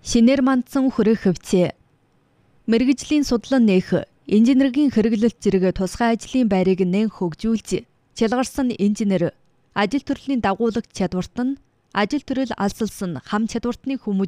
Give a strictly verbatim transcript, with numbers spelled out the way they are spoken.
Шинээр мандсан хүрэх хөвцөө. Мэргэжлийн судлан нээх инженерийн хэрэглэлт зэрэг тусгай ажлын байрыг нэн хөгжүүлж, чалгарсан инженер ажил төрлийн дагуулгч чадварт нь ажил төрөл алсалсан хам чадвартны хүмүүс